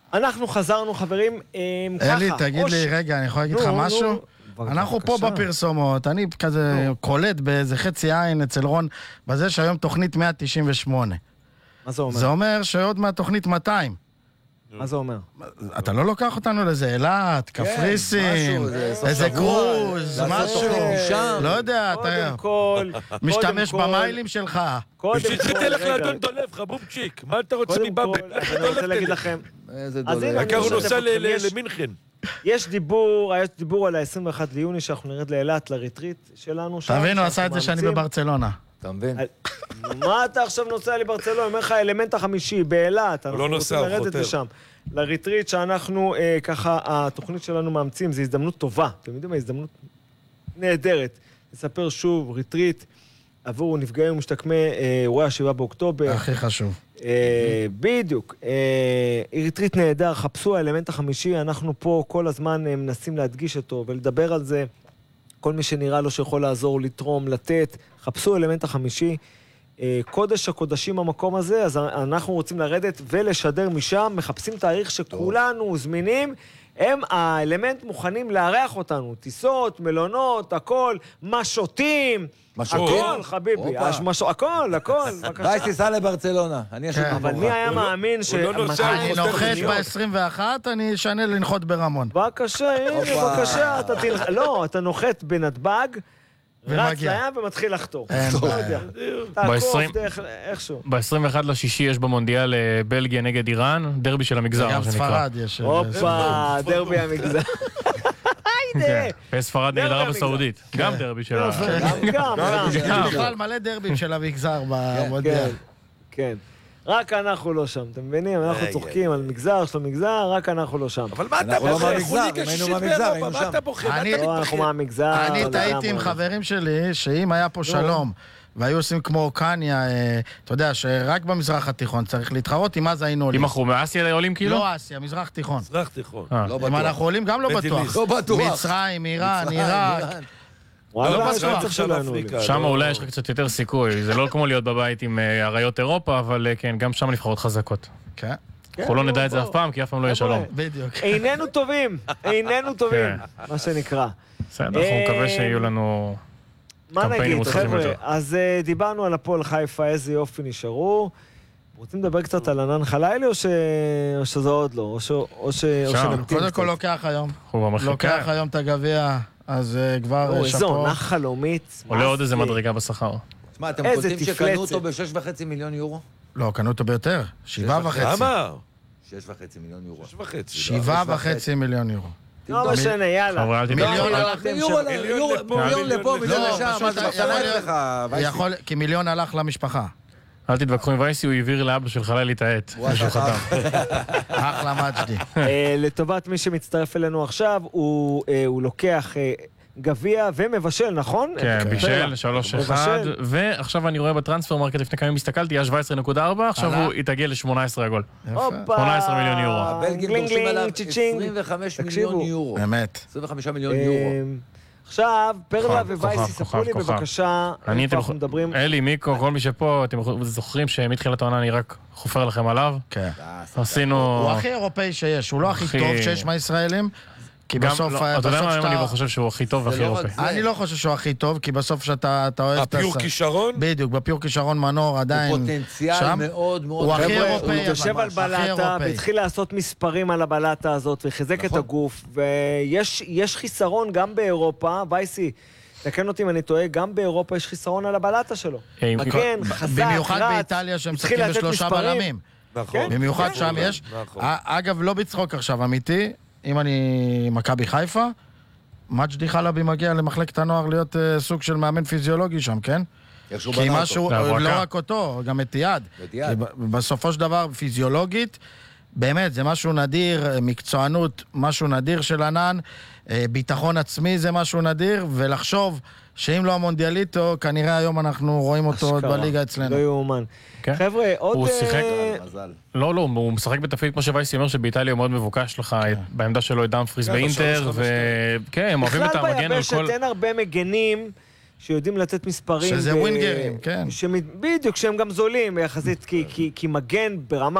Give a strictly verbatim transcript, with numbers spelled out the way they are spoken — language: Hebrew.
אנחנו חזרנו, חברים, ככה. אלי, תגיד לי, רגע, אני יכול להגיד לך משהו? אנחנו פה בפרסומות, אני כזה קולט באיזה חצי עין אצל רון, בזה שהיום תוכנית מאה תשעים ושמונה. מה זה אומר? זה אומר שעוד מהתוכנית מאתיים. מה זה אומר? אתה לא לוקח אותנו לאיזה אילת, קפריסין, איזה קרוז, משהו. לא יודע, אתה משתמש במיילים שלך. תתן לך לאדון דולב, חבובצ'יק. מה אתה רוצה מבאבל? אני רוצה להגיד לכם. העיקר הוא נוסע למינכן. יש דיבור, יש דיבור על ה-עשרים ואחד ליוני שאנחנו נרד לאילת, לריטריט שלנו. תבינו, עשה את זה שאני בברצלונה. אתה מבין? מה אתה עכשיו נוסע לברצלונה? אומר לך, האלמנט החמישי, באילת. הוא לא נוסע, הוא חותר. לשם. לריטריט שאנחנו, אה, ככה, התוכנית שלנו מאמצים, זו הזדמנות טובה. אתם יודעים מה? הזדמנות נהדרת. נספר שוב, ריטריט, עבור נפגעים ומשתקמי אה, אירועי השבעה באוקטובר. הכי חשוב. אה, בדיוק. אה, ריטריט נהדר, חפשו האלמנט החמישי, אנחנו פה כל הזמן אה, מנסים להדגיש אותו ולדבר על זה. כל מי שנראה לו שיכול לעזור, לתרום, לתת, חפשו אלמנט החמישי. קודש הקודשים המקום הזה, אז אנחנו רוצים לרדת ולשדר משם, מחפשים תאריך שכולנו זמינים, הם האלמנט מוכנים לארח אותנו, טיסות, מלונות, הכל, משוטים, הכל חביבי, הכל, הכל, וייס תיסע לברצלונה. אבל מי היה מאמין ש... אני נוחת ב-עשרים ואחת, אני אשנה לנחות ברמון. בבקשה, הנה, בבקשה, אתה תלך... לא, אתה נוחת בנתב"ג, רץ לים ומתחיל לחתור. לא יודע. תעקוף דרך איכשהו. ב-עשרים ואחד לשישי יש במונדיאל בלגיה נגד איראן, דרבי של המגזר. גם ספרד יש. הופה, דרבי המגזר. ספרד נגד ערב הסעודית. גם דרבי של המגזר. גם, גם. יש בכלל מלא דרבים של המגזר במונדיאל. כן. רק אנחנו לא שם, אתם מבינים? אנחנו צוחקים על מגזר של המגזר, רק אנחנו לא שם. אבל מה אתה בוחר? אנחנו ליגה שישית באירופה, מה אתה בוחר? אנחנו מהמגזר. אני טעיתי עם חברים שלי, שאם היה פה שלום, והיו עושים כמו קניה, אתה יודע, שרק במזרח התיכון צריך להתחרות, עם אז היינו עולים. אם אנחנו מאסיה עולים כאילו? לא אסיה, מזרח תיכון. מזרח תיכון. אם אנחנו עולים גם לא בטוח. לא בטוח. מצרים, איראן, עיראק. וואלה, שם אולי יש לך קצת יותר סיכוי, זה לא כמו להיות בבית עם אריות אירופה, אבל כן, גם שם נבחרות חזקות. כן. אנחנו לא נדע את זה אף פעם, כי אף פעם לא יהיה שלום. בדיוק. איננו טובים, איננו טובים, מה שנקרא. בסדר, אנחנו מקווה שיהיו לנו מה נגיד, חבר'ה, אז דיברנו על הפועל חיפה, איזה יופי נשארו. רוצים לדבר קצת על ענן חלילי, או שזה עוד לא? או שנמתין קצת? קודם כל לוקח היום. לוקח היום את הגביע. אז כבר שפו. איזו עונה חלומית. עולה עוד איזה מדרגה בשכר. תשמע, אתם קולטים שקנו אותו בשש וחצי מיליון יורו? לא, קנו אותו ביותר. שבעה וחצי. למה? שש וחצי מיליון יורו. שש וחצי. שבעה וחצי מיליון יורו. לא משנה, יאללה. מיליון לפה, מיליון לשם, מה זה משנה לך? כי מיליון הלך למשפחה. אל תתווכחו עם וייסי, הוא העביר לאבא של חלילי את העט. אחלה מג'די. לטובת מי שמצטרף אלינו עכשיו, הוא לוקח גביע ומבשל, נכון? כן, בישל, שלוש אחד, ועכשיו אני רואה בטרנספר מרקט לפני כמה ימים הסתכלתי, היה שבע עשרה נקודה ארבע, עכשיו הוא יתעגל ל-שמונה עשרה עגול. שמונה עשרה מיליון יורו. הבלגים דורשים עליו עשרים וחמישה מיליון יורו. באמת. עשרים וחמישה מיליון יורו. עכשיו, פרלה ווייסי, ספרו לי בבקשה, איפה אנחנו מדברים... אלי, מיקו, כל מי שפה, אתם זוכרים שמתחילת העונה אני רק חופר לכם עליו? כן. עשינו... הוא הכי אירופאי שיש, הוא לא הכי טוב שיש מהישראלים, כי בסוף... אתה יודע מה, היום אני חושב שהוא הכי טוב והכי אירופאי. אני לא חושב שהוא הכי טוב, כי בסוף שאתה אוהב... הפיור כישרון? בדיוק, בפיור כישרון מנור עדיין... הוא פוטנציאל מאוד מאוד... הוא הכי אירופאי. הוא יושב על בלטה והתחיל לעשות מספרים על הבלטה הזאת וחיזק את הגוף, ויש חיסרון גם באירופה, וייסי, תקן אותי אם אני טועה, גם באירופה יש חיסרון על הבלטה שלו. מגן, חזק, במיוחד באיטליה שהם משחקים בשלושה בלמים. במיוחד שם יש. אגב, לא בצחוק עכשיו, אמיתי. אם אני מכבי חיפה, מג'די חלבי מגיע למחלקת הנוער להיות uh, סוג של מאמן פיזיולוגי שם, כן? כי משהו, לא רק אותו, גם את יד. בסופו של דבר, פיזיולוגית, באמת, זה משהו נדיר, מקצוענות, משהו נדיר של ענן, ביטחון עצמי זה משהו נדיר, ולחשוב שאם לא המונדיאליטו, כנראה היום אנחנו רואים אותו בליגה אצלנו. לא יאומן. חבר'ה, עוד... הוא שיחק... לא, לא, הוא משחק בתפקיד כמו שווייסי אומר שבאיטליה הוא מאוד מבוקש לך בעמדה שלו את דאמפריס באינטר, וכן, הם אוהבים את המגן על כל... בכלל ביבשת אין הרבה מגנים שיודעים לתת מספרים... שזה ווינגרים, כן. בדיוק, שהם גם זולים יחסית, כי מגן ברמה...